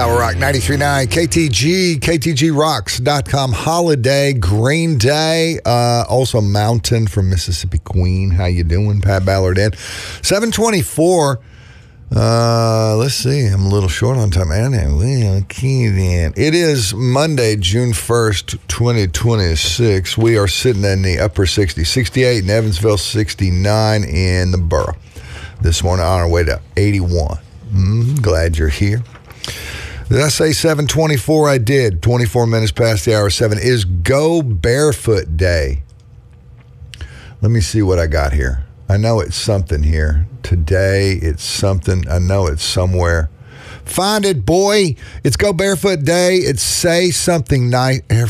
Power Rock 93.9, KTG, KTGRocks.com, Holiday, Green Day, also Mountain from Mississippi Queen. How you doing? Pat Ballard in. 724. Let's see. I'm a little short on time. It is Monday, June 1st, 2026. We are sitting in the upper 60s, 68 in Evansville, 69 in the borough. This morning on our way to 81. Glad you're here. Did I say 7:24? I did. 24 minutes past the hour 7 is Go Barefoot Day. Let me see what I got here. I know it's something here. Today, it's something. I know it's somewhere. Find it, boy. It's Go Barefoot Day. It's Say Something Nice.